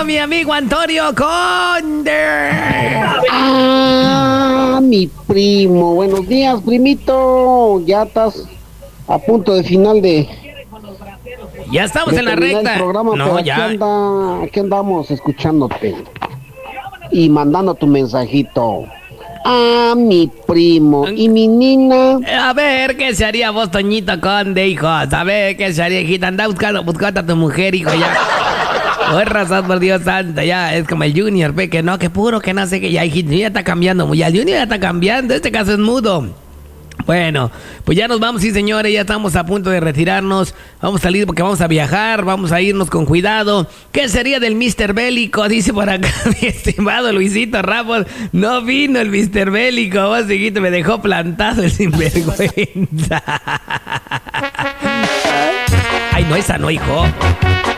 llamado mi amigo Antonio Conde. Mi primo. Buenos días, primito. Ya estás a punto de final de... Ya estamos en la terminar recta. el programa, No, pero ya. aquí andamos escuchándote y mandando tu mensajito. Mi primo. ¿Y mi nina? A ver, ¿qué se haría vos, Toñito Conde, hijo? A ver, ¿qué se haría, hijita? Anda buscando a tu mujer, hijo, ya. Por razón, por Dios santo, ya. Es como el Junior, ve, que no, que puro, que no sé qué. Ya, hijito, ya está cambiando. Ya, el Junior ya está cambiando. Este caso es mudo. Bueno, pues ya nos vamos, sí, señores. Ya estamos a punto de retirarnos. Vamos a salir porque vamos a viajar. Vamos a irnos con cuidado. ¿Qué sería del Mr. Bélico? Dice por acá mi estimado Luisito Ramos. No vino el Mr. Bélico. Vos, hijito, me dejó plantado el sinvergüenza. Ay, no, esa no, hijo.